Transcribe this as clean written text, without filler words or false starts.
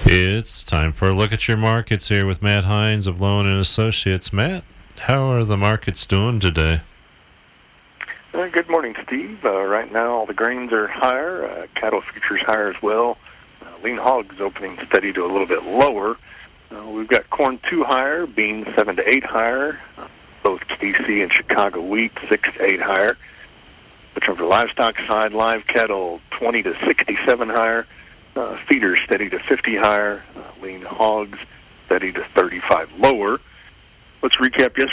It's time for a look at your markets here with Matt Hines of Loan and Associates. Matt, how are the markets doing today? Good morning, Steve. Right now, all the grains are higher. Cattle futures higher as well. Lean hogs opening steady to a little bit lower. We've got corn 2 higher, beans 7 to 8 higher. Both KC and Chicago wheat 6 to 8 higher. But from the livestock side, live cattle 20 to 67 higher. Feeders steady to 50 higher. Lean hogs steady to 35 lower. Let's recap